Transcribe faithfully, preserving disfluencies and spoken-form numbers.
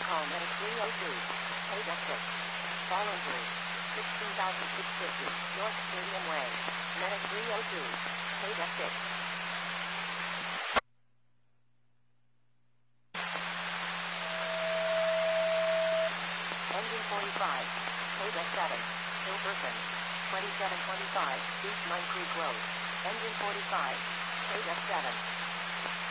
call medic three oh two. Pega six. Fall injury. sixteen thousand six hundred fifty. York Stadium Way. Medic three oh two. Pega six. Engine forty-five. Pega seven. Ill person. twenty-seven twenty-five. East Mine Creek Road. Engine forty-five. Pega seven.